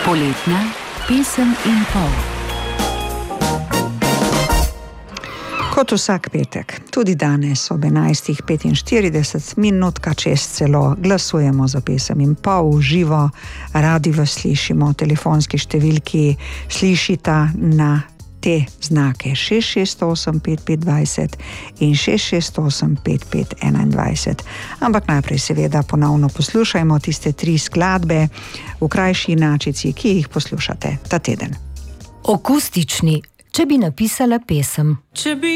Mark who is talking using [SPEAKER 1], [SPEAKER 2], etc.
[SPEAKER 1] Poletna pesem in pol.
[SPEAKER 2] Kot vsak petek, tudi danes ob 11:45, minutka čez celo, glasujemo za pesem in pol v živo, radi vas slišimo, telefonski številki slišita na te znake 668 5520 in 668 5521. Ampak najprej seveda ponovno poslušajmo tiste 3 skladbe v krajši inačici, ki jih poslušate ta teden.
[SPEAKER 1] Akustični, če bi napisala pesem.